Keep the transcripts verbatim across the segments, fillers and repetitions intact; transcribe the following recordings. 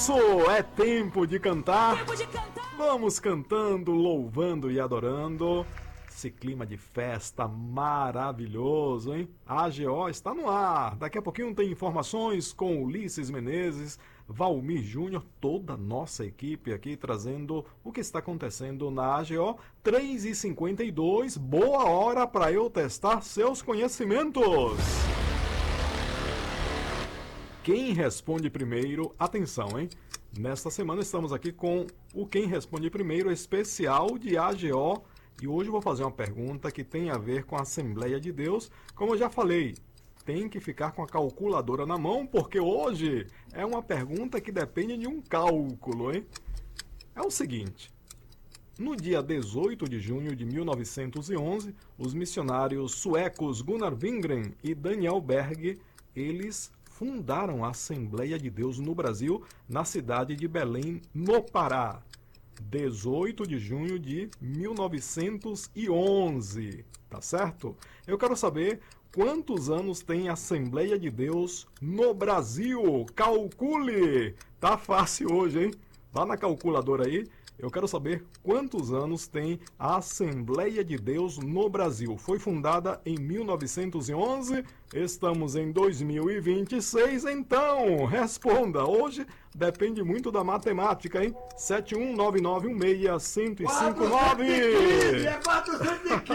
isso, é tempo de cantar. Tempo de cantar. Vamos cantando, louvando e adorando. Esse clima de festa maravilhoso, hein? A AGO está no ar. Daqui a pouquinho tem informações com Ulisses Menezes, Valmir Júnior, toda a nossa equipe aqui trazendo o que está acontecendo na AGO. três e cinquenta e dois, boa hora para eu testar seus conhecimentos. Quem responde primeiro, atenção, hein? Nesta semana estamos aqui com o Quem Responde Primeiro especial de AGO. E hoje eu vou fazer uma pergunta que tem a ver com a Assembleia de Deus. Como eu já falei, tem que ficar com a calculadora na mão, porque hoje é uma pergunta que depende de um cálculo, hein? É o seguinte, no dia dezoito de junho de mil novecentos e onze, os missionários suecos Gunnar Wingren e Daniel Berg, eles fundaram a Assembleia de Deus no Brasil, na cidade de Belém, no Pará. dezoito de junho de mil novecentos e onze, tá certo? Eu quero saber quantos anos tem a Assembleia de Deus no Brasil. Calcule! Tá fácil hoje, hein? Vá na calculadora aí. Eu quero saber quantos anos tem a Assembleia de Deus no Brasil. Foi fundada em mil novecentos e onze, estamos em dois mil e vinte e seis, então responda. Hoje depende muito da matemática, hein? sete um nove nove um seis, um zero cinco nove. É quatrocentos e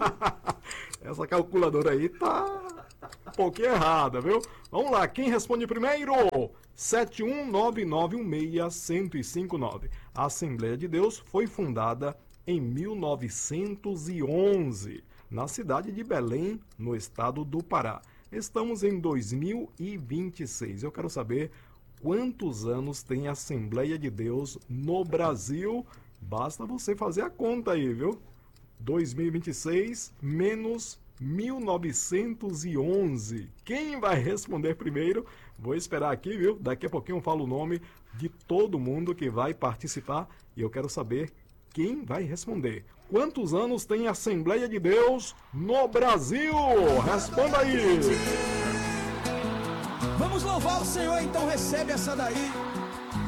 quinze! Essa calculadora aí tá um pouquinho errada, viu? Vamos lá, quem responde primeiro? sete um nove nove um seis, um zero cinco nove. A Assembleia de Deus foi fundada em mil novecentos e onze, na cidade de Belém, no estado do Pará. Estamos em dois mil e vinte e seis. Eu quero saber quantos anos tem a Assembleia de Deus no Brasil. Basta você fazer a conta aí, viu? dois mil e vinte e seis menos mil novecentos e onze. Quem vai responder primeiro? Vou esperar aqui, viu? Daqui a pouquinho eu falo o nome de todo mundo que vai participar e eu quero saber quem vai responder. Quantos anos tem a Assembleia de Deus no Brasil? Responda aí! Vamos louvar o Senhor, então recebe essa daí.